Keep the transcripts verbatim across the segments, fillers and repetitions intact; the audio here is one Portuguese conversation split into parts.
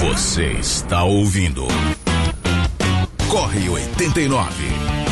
Você está ouvindo Corre oitenta e nove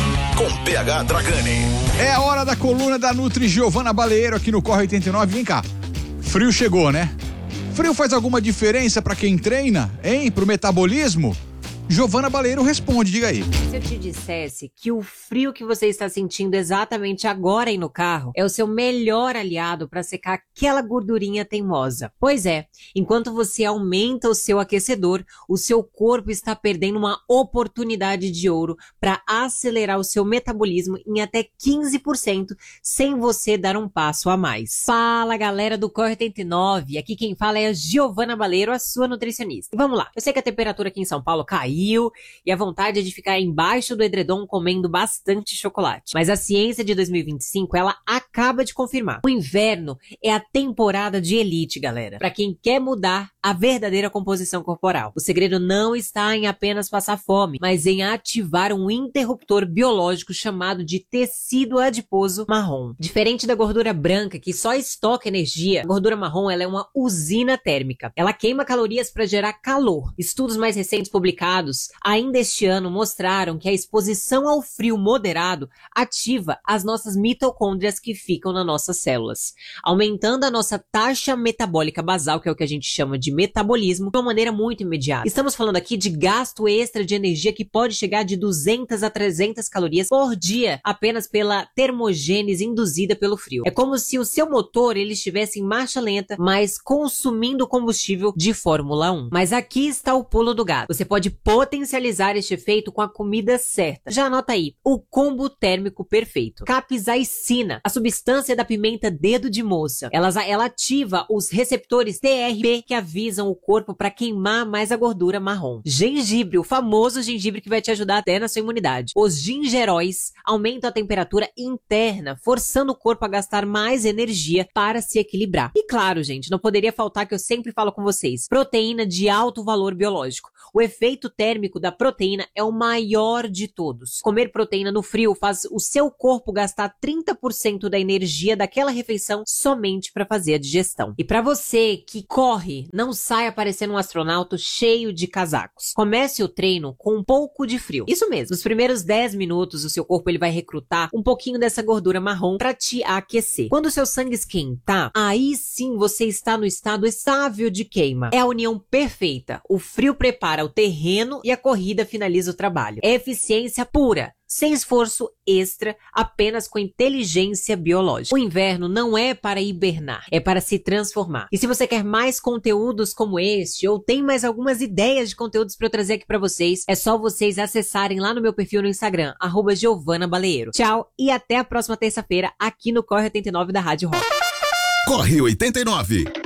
com P H Dragani. É a hora da coluna da Nutri Giovana Baleiro aqui no Corre oitenta e nove. Vem cá, frio chegou, né? Frio faz alguma diferença pra quem treina, hein? Pro metabolismo? Giovana Baleiro responde, diga aí. Se eu te dissesse que o frio que você está sentindo exatamente agora aí no carro é o seu melhor aliado para secar aquela gordurinha teimosa. Pois é, enquanto você aumenta o seu aquecedor, o seu corpo está perdendo uma oportunidade de ouro para acelerar o seu metabolismo em até quinze por cento sem você dar um passo a mais. Fala, galera do Corre oitenta e nove, aqui quem fala é a Giovana Baleiro, a sua nutricionista. E vamos lá, eu sei que a temperatura aqui em São Paulo caiu e a vontade é de ficar embaixo do edredom comendo bastante chocolate. Mas a ciência de dois mil e vinte e cinco, ela acaba de confirmar. O inverno é a temporada de elite, galera. Para quem quer mudar a verdadeira composição corporal. O segredo não está em apenas passar fome, mas em ativar um interruptor biológico chamado de tecido adiposo marrom. Diferente da gordura branca, que só estoca energia, a gordura marrom ela é uma usina térmica. Ela queima calorias para gerar calor. Estudos mais recentes publicados ainda este ano mostraram que a exposição ao frio moderado ativa as nossas mitocôndrias que ficam nas nossas células, aumentando a nossa taxa metabólica basal, que é o que a gente chama de metabolismo, de uma maneira muito imediata. Estamos falando aqui de gasto extra de energia que pode chegar de duzentas a trezentas calorias por dia apenas pela termogênese induzida pelo frio. É como se o seu motor ele estivesse em marcha lenta, mas consumindo combustível de Fórmula um. Mas aqui está o pulo do gato. Você pode potencializar este efeito com a comida certa. Já anota aí, o combo térmico perfeito. Capsaicina, a substância da pimenta dedo de moça. Ela, ela ativa os receptores T R P que avisam o corpo para queimar mais a gordura marrom. Gengibre, o famoso gengibre que vai te ajudar até na sua imunidade. Os gingeróis aumentam a temperatura interna, forçando o corpo a gastar mais energia para se equilibrar. E claro, gente, não poderia faltar que eu sempre falo com vocês, proteína de alto valor biológico. O efeito térmico da proteína é o maior de todos. Comer proteína no frio faz o seu corpo gastar trinta por cento da energia daquela refeição somente para fazer a digestão. E para você que corre, não saia parecendo um astronauta cheio de casacos. Comece o treino com um pouco de frio. Isso mesmo, nos primeiros dez minutos o seu corpo ele vai recrutar um pouquinho dessa gordura marrom para te aquecer. Quando o seu sangue esquentar, aí sim você está no estado estável de queima. É a união perfeita. O frio prepara o terreno e a corrida finaliza o trabalho. É eficiência pura, sem esforço extra, apenas com inteligência biológica. O inverno não é para hibernar, é para se transformar. E se você quer mais conteúdos como este, ou tem mais algumas ideias de conteúdos para eu trazer aqui para vocês, é só vocês acessarem lá no meu perfil no Instagram, arroba Giovana Baleiro. Tchau e até a próxima terça-feira aqui no Corre oitenta e nove da Rádio Rock. Corre oitenta e nove.